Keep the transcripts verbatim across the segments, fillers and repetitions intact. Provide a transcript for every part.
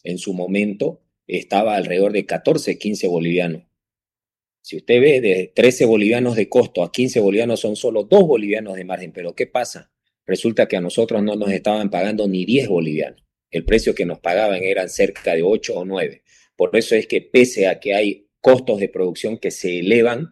en su momento estaba alrededor de catorce, quince bolivianos. Si usted ve de trece bolivianos de costo a quince bolivianos son solo dos bolivianos de margen, pero ¿qué pasa? Resulta que a nosotros no nos estaban pagando ni diez bolivianos. El precio que nos pagaban eran cerca de ocho o nueve. Por eso es que pese a que hay costos de producción que se elevan,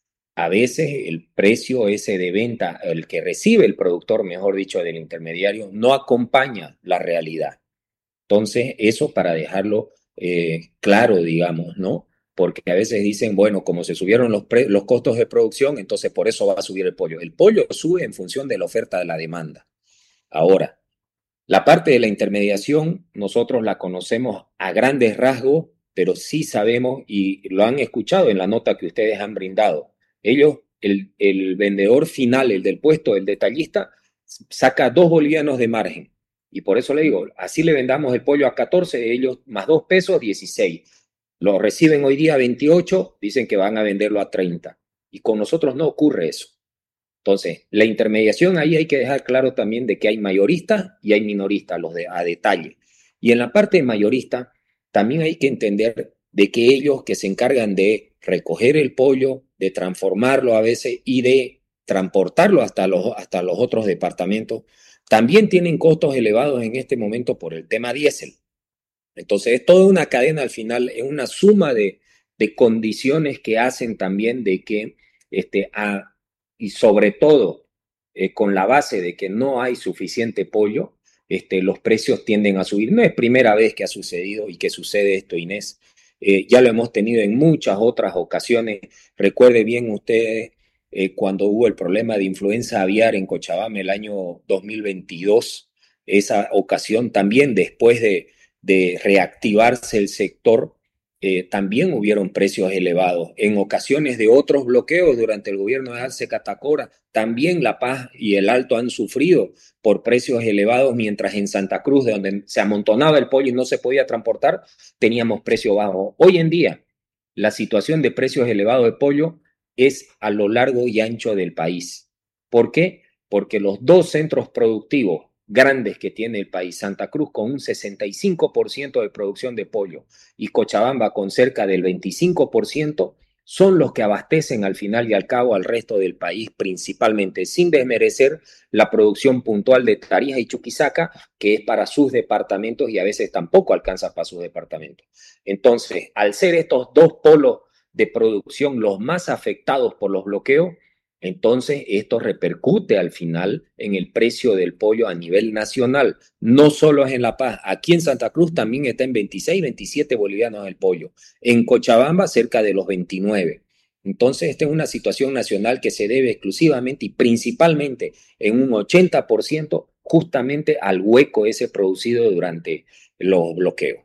a veces el precio ese de venta, el que recibe el productor, mejor dicho, del intermediario, no acompaña la realidad. Entonces, eso para dejarlo eh, claro, digamos, ¿no? Porque a veces dicen, bueno, como se subieron los, pre los costos de producción, entonces por eso va a subir el pollo. El pollo sube en función de la oferta de la demanda. Ahora, la parte de la intermediación, nosotros la conocemos a grandes rasgos, pero sí sabemos, y lo han escuchado en la nota que ustedes han brindado. Ellos, el, el vendedor final, el del puesto, el detallista, saca dos bolivianos de margen. Y por eso le digo, así le vendamos el pollo a catorce, ellos más dos pesos, dieciséis. Lo reciben hoy día a veintiocho, dicen que van a venderlo a treinta. Y con nosotros no ocurre eso. Entonces, la intermediación ahí hay que dejar claro también de que hay mayoristas y hay minoristas, los de a detalle. Y en la parte mayorista también hay que entender de que ellos que se encargan de recoger el pollo, de transformarlo a veces y de transportarlo hasta los, hasta los otros departamentos, también tienen costos elevados en este momento por el tema diésel. Entonces, es toda una cadena al final, es una suma de, de condiciones que hacen también de que este, a, y sobre todo eh, con la base de que no hay suficiente pollo, este, los precios tienden a subir. No es primera vez que ha sucedido y que sucede esto, Inés. Eh, ya lo hemos tenido en muchas otras ocasiones. Recuerde bien usted eh, cuando hubo el problema de influenza aviar en Cochabamba el año dos mil veintidós, esa ocasión también después de, de reactivarse el sector, eh, también hubieron precios elevados. En ocasiones de otros bloqueos durante el gobierno de Arce Catacora, también La Paz y el Alto han sufrido por precios elevados, mientras en Santa Cruz, de donde se amontonaba el pollo y no se podía transportar, teníamos precio bajo. Hoy en día, la situación de precios elevados de pollo es a lo largo y ancho del país. ¿Por qué? Porque los dos centros productivos grandes que tiene el país, Santa Cruz con un sesenta y cinco por ciento de producción de pollo y Cochabamba con cerca del veinticinco por ciento, son los que abastecen al final y al cabo al resto del país principalmente, sin desmerecer la producción puntual de Tarija y Chuquisaca, que es para sus departamentos y a veces tampoco alcanza para sus departamentos. Entonces, al ser estos dos polos de producción los más afectados por los bloqueos, entonces esto repercute al final en el precio del pollo a nivel nacional. No solo es en La Paz, aquí en Santa Cruz también está en veintiséis, veintisiete bolivianos el pollo. En Cochabamba cerca de los veintinueve. Entonces esta es una situación nacional que se debe exclusivamente y principalmente en un ochenta por ciento justamente al hueco ese producido durante los bloqueos.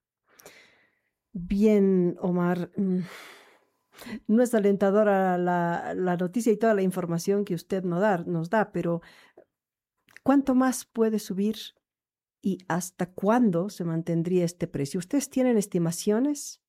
Bien, Omar. mm, No es alentadora la, la noticia y toda la información que usted nos da, nos da, pero ¿cuánto más puede subir y hasta cuándo se mantendría este precio? ¿Ustedes tienen estimaciones?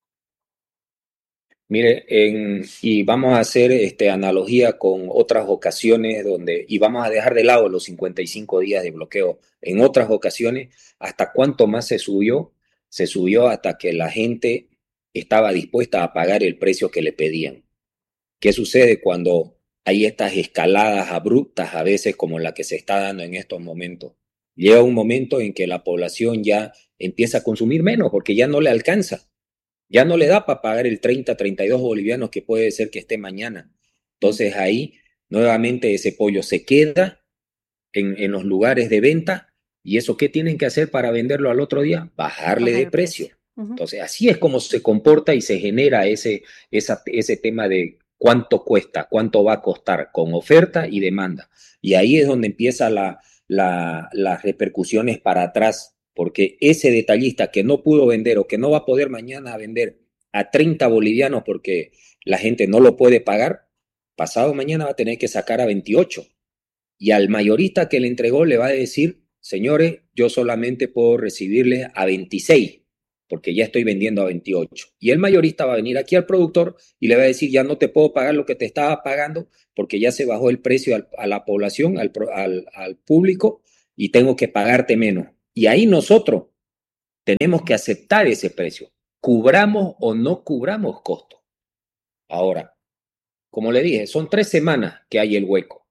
Mire, en, y vamos a hacer este, analogía con otras ocasiones donde, y vamos a dejar de lado los cincuenta y cinco días de bloqueo. En otras ocasiones, ¿hasta cuánto más se subió? Se subió hasta que la gente estaba dispuesta a pagar el precio que le pedían. ¿Qué sucede cuando hay estas escaladas abruptas, a veces como la que se está dando en estos momentos? Llega un momento en que la población ya empieza a consumir menos porque ya no le alcanza. Ya no le da para pagar el treinta, treinta y dos bolivianos que puede ser que esté mañana. Entonces ahí nuevamente ese pollo se queda en, en los lugares de venta y eso ¿qué tienen que hacer para venderlo al otro día? Bajarle Bajar de el precio. precio. Ujú. Entonces así es como se comporta y se genera ese, esa, ese tema de cuánto cuesta, cuánto va a costar con oferta y demanda. Y ahí es donde empieza la, la, las repercusiones para atrás, porque ese detallista que no pudo vender o que no va a poder mañana vender a treinta bolivianos porque la gente no lo puede pagar, pasado mañana va a tener que sacar a veintiocho. Y al mayorista que le entregó le va a decir, señores, yo solamente puedo recibirles a veintiséis, porque ya estoy vendiendo a veintiocho. Y el mayorista va a venir aquí al productor y le va a decir, ya no te puedo pagar lo que te estaba pagando, porque ya se bajó el precio al, a la población, al, al, al público, y tengo que pagarte menos. Y ahí nosotros tenemos que aceptar ese precio, cubramos o no cubramos costo. Ahora, como le dije, son tres semanas que hay el hueco.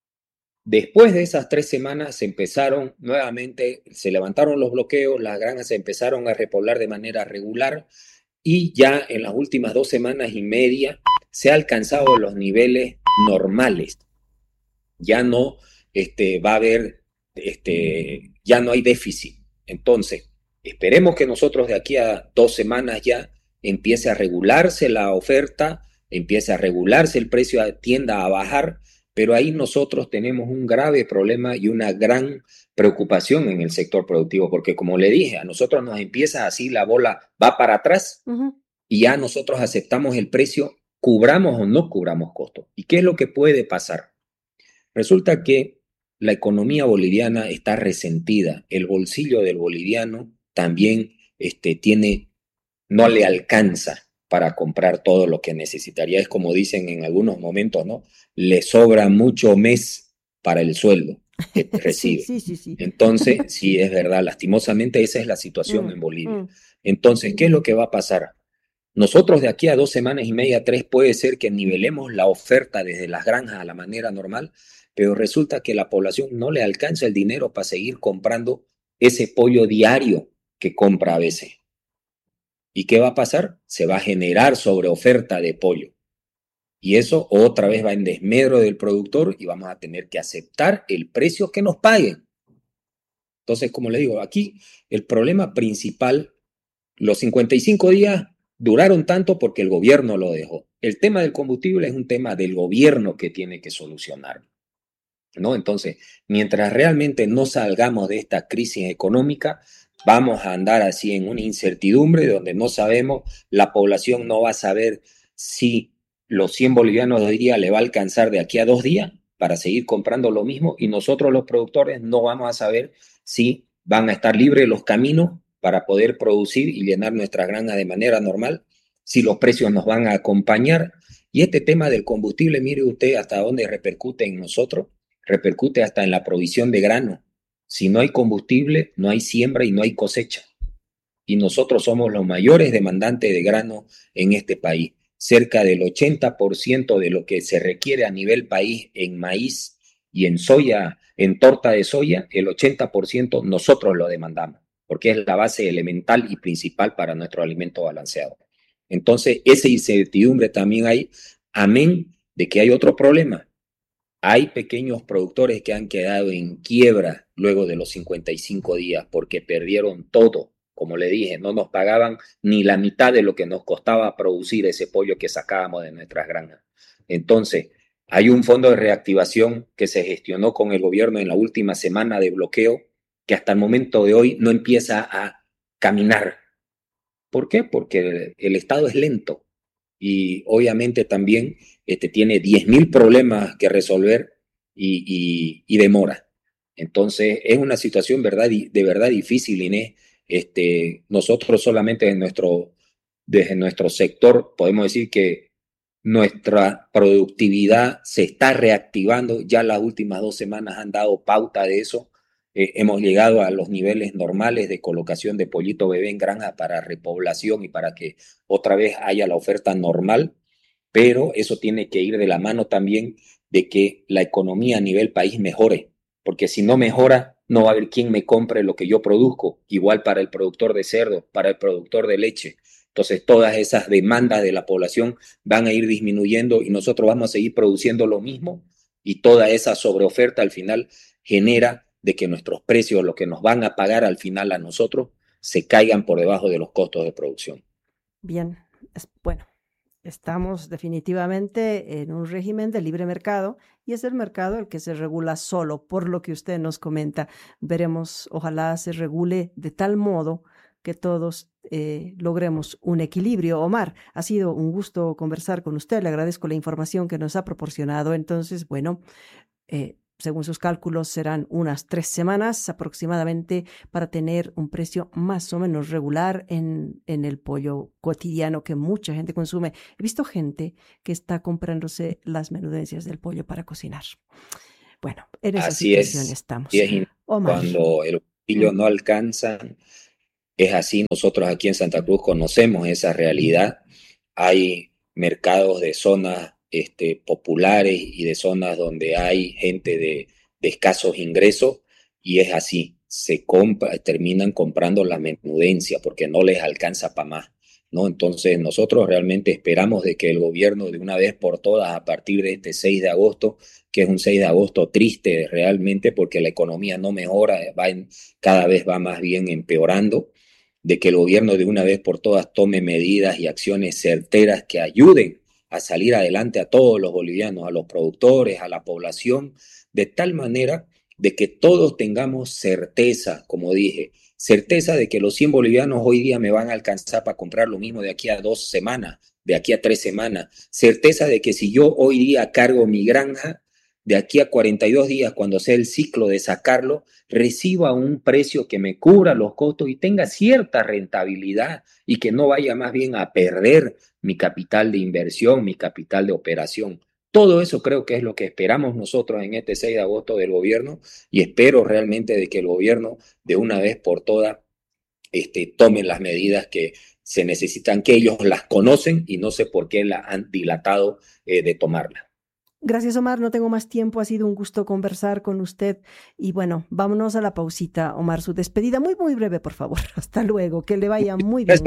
Después de esas tres semanas se empezaron nuevamente, se levantaron los bloqueos, las granjas se empezaron a repoblar de manera regular y ya en las últimas dos semanas y media se han alcanzado los niveles normales. Ya no este, va a haber, este, ya no hay déficit. Entonces, esperemos que nosotros de aquí a dos semanas ya empiece a regularse la oferta, empiece a regularse el precio, tienda a bajar, pero ahí nosotros tenemos un grave problema y una gran preocupación en el sector productivo, porque como le dije, a nosotros nos empieza así, la bola va para atrás uh-huh. y ya nosotros aceptamos el precio, cubramos o no cubramos costos. ¿Y qué es lo que puede pasar? Resulta que la economía boliviana está resentida, el bolsillo del boliviano también este, tiene, no le alcanza para comprar todo lo que necesitaría. Es como dicen en algunos momentos, ¿no? Le sobra mucho mes para el sueldo que recibe. Sí, sí, sí, sí. Entonces, sí, es verdad, lastimosamente esa es la situación mm, en Bolivia. Mm. Entonces, ¿qué es lo que va a pasar? Nosotros de aquí a dos semanas y media, tres, puede ser que nivelemos la oferta desde las granjas a la manera normal, pero resulta que la población no le alcanza el dinero para seguir comprando ese pollo diario que compra a veces. ¿Y qué va a pasar? Se va a generar sobreoferta de pollo. Y eso otra vez va en desmedro del productor y vamos a tener que aceptar el precio que nos paguen. Entonces, como le digo, aquí el problema principal, los cincuenta y cinco días duraron tanto porque el gobierno lo dejó. El tema del combustible es un tema del gobierno que tiene que solucionar, ¿no? Entonces, mientras realmente no salgamos de esta crisis económica, vamos a andar así en una incertidumbre donde no sabemos, la población no va a saber si los cien bolivianos de hoy día le va a alcanzar de aquí a dos días para seguir comprando lo mismo y nosotros los productores no vamos a saber si van a estar libres los caminos para poder producir y llenar nuestras granjas de manera normal, si los precios nos van a acompañar. Y este tema del combustible, mire usted hasta dónde repercute en nosotros, repercute hasta en la provisión de grano. Si no hay combustible, no hay siembra y no hay cosecha. Y nosotros somos los mayores demandantes de grano en este país. Cerca del ochenta por ciento de lo que se requiere a nivel país en maíz y en soya, en torta de soya, el ochenta por ciento nosotros lo demandamos, porque es la base elemental y principal para nuestro alimento balanceado. Entonces, esa incertidumbre también hay, amén de que hay otro problema. Hay pequeños productores que han quedado en quiebra luego de los cincuenta y cinco días porque perdieron todo. Como le dije, no nos pagaban ni la mitad de lo que nos costaba producir ese pollo que sacábamos de nuestras granjas. Entonces, hay un fondo de reactivación que se gestionó con el gobierno en la última semana de bloqueo que hasta el momento de hoy no empieza a caminar. ¿Por qué? Porque el, el Estado es lento y obviamente también este, tiene diez mil problemas que resolver y, y, y demora. Entonces, es una situación verdad, de verdad difícil, Inés. Este, nosotros solamente en nuestro, desde nuestro sector podemos decir que nuestra productividad se está reactivando. Ya las últimas dos semanas han dado pauta de eso. Eh, hemos llegado a los niveles normales de colocación de pollito bebé en granja para repoblación y para que otra vez haya la oferta normal, pero eso tiene que ir de la mano también de que la economía a nivel país mejore, porque si no mejora, no va a haber quien me compre lo que yo produzco, igual para el productor de cerdo, para el productor de leche. Entonces, todas esas demandas de la población van a ir disminuyendo y nosotros vamos a seguir produciendo lo mismo y toda esa sobreoferta al final genera de que nuestros precios, lo que nos van a pagar al final a nosotros, se caigan por debajo de los costos de producción. Bien, es, bueno, estamos definitivamente en un régimen de libre mercado y es el mercado el que se regula solo, por lo que usted nos comenta. Veremos, ojalá se regule de tal modo que todos eh, logremos un equilibrio. Omar, ha sido un gusto conversar con usted, le agradezco la información que nos ha proporcionado. Entonces, bueno, eh, según sus cálculos, serán unas tres semanas aproximadamente para tener un precio más o menos regular en, en el pollo cotidiano que mucha gente consume. He visto gente que está comprándose las menudencias del pollo para cocinar. Bueno, en esa Así situación es, estamos. y es Omar. cuando el bolsillo no alcanza, Es así, nosotros aquí en Santa Cruz conocemos esa realidad. Hay mercados de zonas este, populares y de zonas donde hay gente de, de escasos ingresos, y es así, se compra, terminan comprando la menudencia porque no les alcanza para más, ¿no? Entonces nosotros realmente esperamos de que el gobierno de una vez por todas, a partir de este seis de agosto, que es un seis de agosto triste realmente porque la economía no mejora, va en, cada vez va más bien empeorando, de que el gobierno de una vez por todas tome medidas y acciones certeras que ayuden a salir adelante a todos los bolivianos, a los productores, a la población, de tal manera de que todos tengamos certeza, como dije, certeza de que los cien bolivianos hoy día me van a alcanzar para comprar lo mismo de aquí a dos semanas, de aquí a tres semanas, certeza de que si yo hoy día cargo mi granja, de aquí a cuarenta y dos días, cuando sea el ciclo de sacarlo, reciba un precio que me cubra los costos y tenga cierta rentabilidad y que no vaya más bien a perder mi capital de inversión, mi capital de operación. Todo eso creo que es lo que esperamos nosotros en este seis de agosto del gobierno, y espero realmente de que el gobierno de una vez por todas este, tomen las medidas que se necesitan, que ellos las conocen y no sé por qué la han dilatado eh, de tomarlas. Gracias, Omar. No tengo más tiempo. Ha sido un gusto conversar con usted. Y bueno, vámonos a la pausita, Omar. Su despedida muy, muy breve, por favor. Hasta luego. Que le vaya muy bien.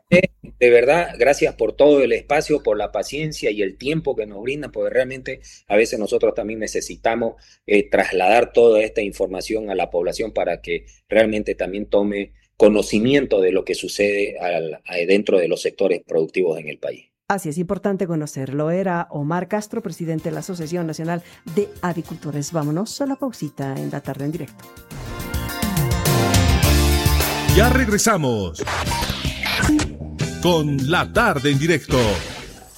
De verdad, gracias por todo el espacio, por la paciencia y el tiempo que nos brindan, porque realmente a veces nosotros también necesitamos eh, trasladar toda esta información a la población para que realmente también tome conocimiento de lo que sucede al, a, dentro de los sectores productivos en el país. Así es importante conocerlo. Era Omar Castro, presidente de la Asociación Nacional de Avicultores. Vámonos a la pausita en La Tarde en Directo. Ya regresamos con La Tarde en Directo